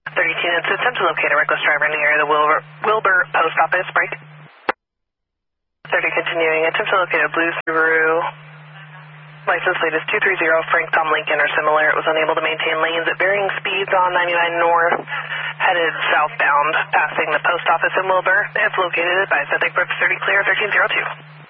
32 units, attempt to locate a reckless driver in the area of the Wilbur Post Office. Break. 30 continuing, attempt to locate a blue Subaru. License plate is 230 Frank Tom Lincoln or similar. It was unable to maintain lanes at varying speeds on 99 north, headed southbound, passing the post office in Wilbur. If located, advise that they broke 30 clear 1302.